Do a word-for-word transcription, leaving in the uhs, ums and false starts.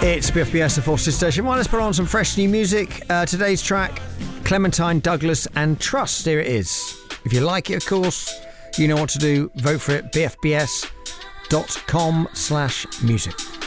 It's B F B S, the Forces Station. Well, let's put on some fresh new music. Uh, today's track, Clementine Douglas and Trust. Here it is. If you like it, of course, you know what to do. Vote for it, bfbs.com slash music.